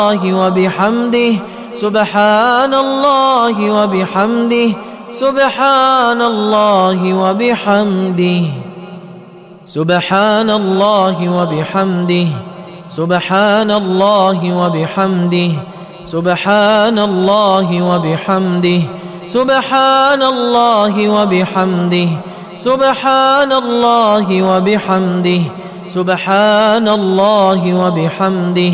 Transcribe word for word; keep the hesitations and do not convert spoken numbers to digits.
وبحمده سبحان الله وبحمده سبحان الله وبحمده سبحان الله وبحمده سبحان الله وبحمده سبحان الله وبحمده سبحان الله وبحمده سبحان الله وبحمده سبحان الله وبحمده